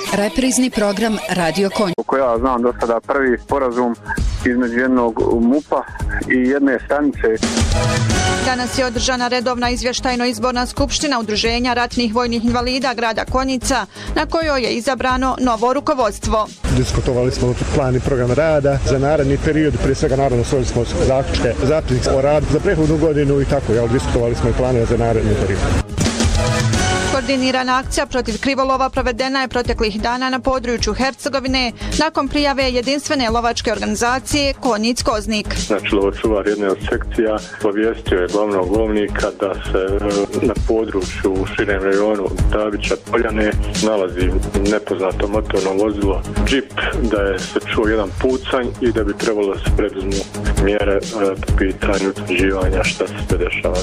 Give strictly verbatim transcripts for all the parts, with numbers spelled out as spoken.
Reprizni program Radio Konj. Koliko ja znam do sada prvi sporazum između jednog MUP-a i jedne stanice. Danas je održana redovna izvještajno-izborna skupština Udruženja ratnih vojnih invalida grada Konjica, na kojoj je izabrano novo rukovodstvo. Diskutovali smo plan i program rada za naredni period, prije svega naravno svojili smo zaključke, zapisnik o radu za prethodnu godinu i tako, jel, diskutovali smo i planove za naredni period. Koordinirana akcija protiv krivolova provedena je proteklih dana na području Hercegovine nakon prijave jedinstvene lovačke organizacije Konjic Koznik. Znači, lovočuvar jedne od sekcija obavijestio je glavnog lovnika da se na području u širem rajonu Davića Poljane nalazi nepoznato motorno vozilo džip, da je se čuo jedan pucanj i da bi trebalo da se preduzmu mjere po pitanju utvrđivanja šta se sve dešava.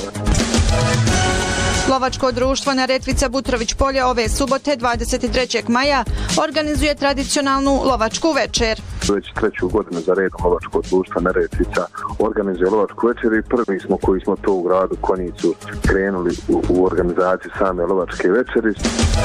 Lovačko društvo Neretvica Butrović Polje ove subote dvadeset trećeg maja organizuje tradicionalnu lovačku večer. Već treću godinu za redom Lovačko društvo Neretvica organizuje lovačku večer i prvi smo koji smo to u gradu Konjicu krenuli u, u organizaciji same lovačke večeri.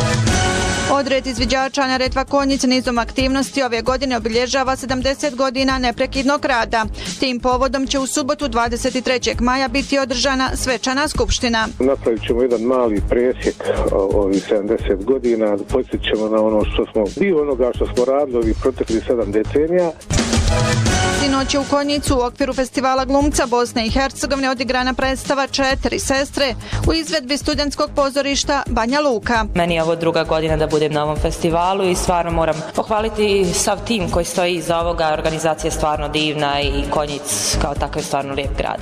Odred izviđača Neretva Konjic nizom aktivnosti ove godine obilježava sedamdeset godina neprekidnog rada. Tim povodom će u subotu dvadeset trećeg maja biti održana svečana skupština. Napravit ćemo jedan mali presjek ovih sedamdeset godina, podsjetit ćemo na ono što smo dio onoga što smo radili ovih proteklih sedam decenija. Sinoć je u Konjicu u okviru festivala glumca Bosne i Hercegovine odigrana predstava Četiri sestre u izvedbi studentskog pozorišta Banja Luka. Meni je ovo druga godina da budem na ovom festivalu i stvarno moram pohvaliti sav tim koji stoji iza ovoga. Organizacija je stvarno divna i Konjic kao takav je stvarno lijep grad.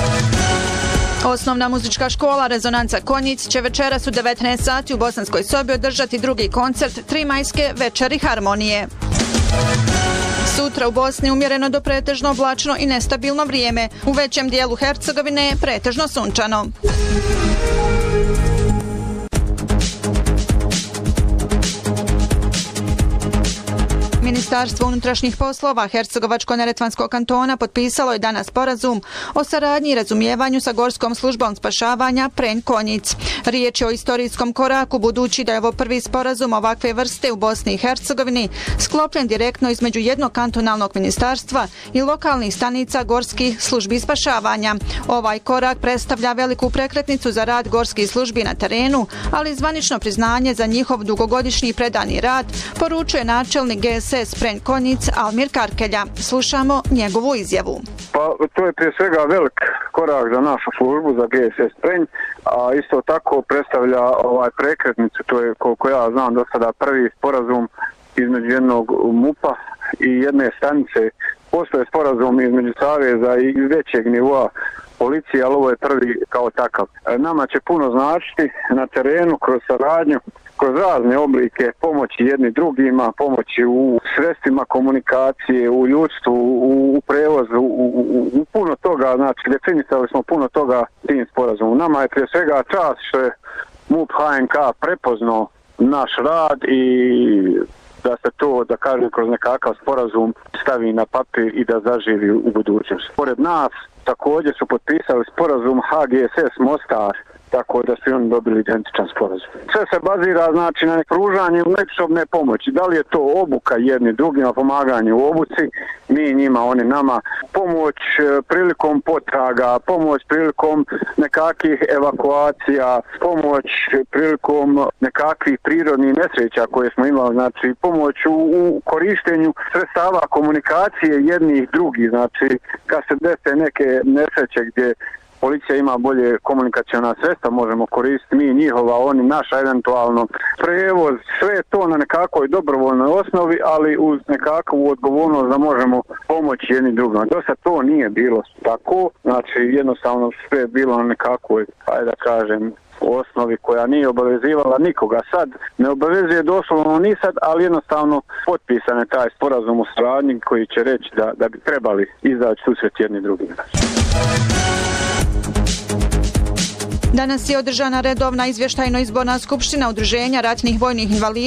Osnovna muzička škola Rezonanca Konjic će večeras u devetnaest sati u Bosanskoj sobi održati drugi koncert Tri majske večeri harmonije. Sutra u Bosni umjereno do pretežno oblačno i nestabilno vrijeme. U većem dijelu Hercegovine pretežno sunčano. Ministarstvo unutrašnjih poslova Hercegovačko-neretvanskog kantona potpisalo je danas sporazum o saradnji i razumijevanju sa Gorskom službom spašavanja Prenj Konjic. Riječ je o istorijskom koraku budući da je ovo prvi sporazum ovakve vrste u Bosni i Hercegovini sklopljen direktno između jednog kantonalnog ministarstva i lokalnih stanica gorskih službi spašavanja. Ovaj korak predstavlja veliku prekretnicu za rad gorskih službi na terenu, ali zvanično priznanje za njihov dugogodišnji predani rad, poručuje načelnik G S S Prenj Konjic Almir Karkelja. Slušamo njegovu izjavu. Pa to je prije svega velik korak za našu službu, za G S S Prenj, a isto tako predstavlja ovaj prekretnicu, to je koliko ja znam do sada prvi sporazum između jednog MUP-a i jedne stanice. Postoje sporazum između saveza i većeg nivoa policije, ali ovo je prvi kao takav. Nama će puno značiti na terenu kroz saradnju, kroz razne oblike pomoći jedni drugima, pomoći u sredstvima komunikacije, u ljudstvu, u, u prevozu, u, u, u puno toga, znači definisali smo puno toga tim sporazumom. Nama je prije svega čast što je MUP H N K prepoznao naš rad i da se to, da kažem, kroz nekakav sporazum stavi na papir i da zaživi u budućnosti. Pored nas također su potpisali sporazum H G S S Mostar, tako da su oni dobili identičan sporazum. Sve se bazira znači na pružanju međusobne pomoći. Da li je to obuka jedni drugima, pomaganje u obuci, mi njima, oni nama, pomoć prilikom potraga, pomoć prilikom nekakvih evakuacija, pomoć prilikom nekakvih prirodnih nesreća koje smo imali, znači pomoć u, u korištenju sredstava komunikacije jednih drugih, znači kad se dese neke nesreće gdje policija ima bolje komunikacijona sredstva, možemo koristiti mi njihova, oni naša eventualno prevoz, sve to na nekakvoj dobrovoljnoj osnovi, ali uz nekakvu odgovornost da možemo pomoći jednim drugima. Do sad to nije bilo tako, znači jednostavno sve je bilo na nekakvoj, ajde da kažem, osnovi koja nije obavezivala nikoga. Sad ne obavezuje doslovno ni sad, ali jednostavno potpisan je taj sporazum o saradnji koji će reći da, da bi trebali izaći susret jedni drugima. Danas je održana redovna izvještajno-izborna skupština Udruženja ratnih vojnih invalida